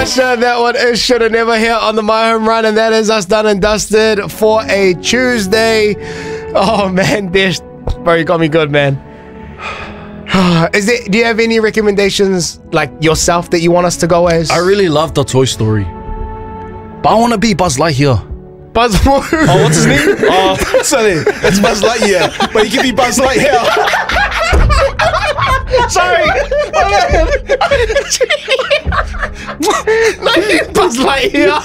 pressure. That one is Should Have Never here on the My Home Run, and that is us done and dusted for a Tuesday. Oh man, this bro, you got me good, man. Do you have any recommendations, like yourself, that you want us to go as? I really love the Toy Story, but I want to be Buzz Lightyear. Buzz. Oh, what's his name? Sorry, it's Buzz Lightyear, but he can be Buzz Lightyear. Sorry. Buzz Lightyear.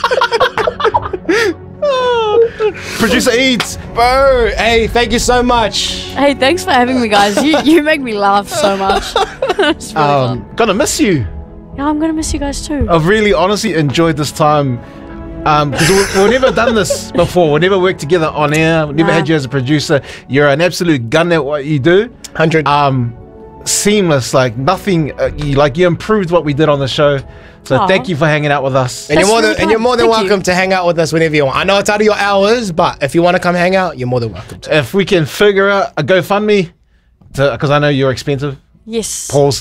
Producer Eads. Bro, hey, thank you so much. Hey, thanks for having me, guys. You make me laugh so much. It's really fun. Gonna miss you. Yeah, I'm gonna miss you guys too. I've really honestly enjoyed this time. Because we've never done this before. We never worked together on air. We never had you as a producer. You're an absolute gun at what you do. 100. Seamless, like nothing. You improved what we did on the show. So thank you for hanging out with us. And you're more than welcome to hang out with us whenever you want. I know it's out of your hours, but if you want to come hang out, you're more than welcome to. If we can figure out a GoFundMe, because I know you're expensive. Yes. Pause.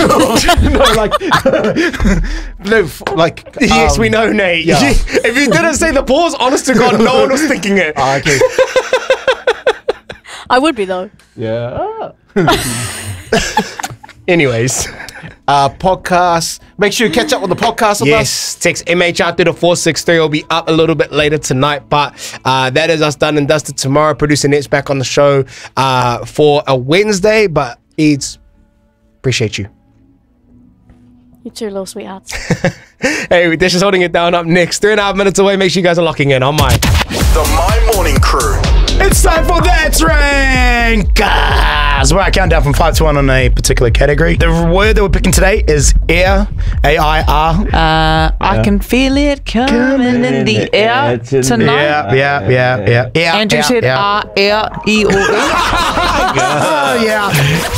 Yes, we know, Nate. Yeah. If you didn't say the pause, honest to God, no one was thinking it. Okay. I would be though. Yeah. Anyways. Podcast. Make sure you catch up with the podcast with us. Yes, text MH out through the 463. It'll be up a little bit later tonight, but that is us done and dusted tomorrow. Producer Net's back on the show for a Wednesday, but it's appreciate you. You two little sweethearts. Hey, Dish is holding it down up next. 3.5 minutes away. Make sure you guys are locking in on mine. The My Morning Crew. It's time for That's Rankers, where I count down from 5 to 1 on a particular category. The word that we're picking today is air, A-I-R. I can feel it coming in the air tonight. Yeah. Andrew said R-L-E-O-E. Yeah.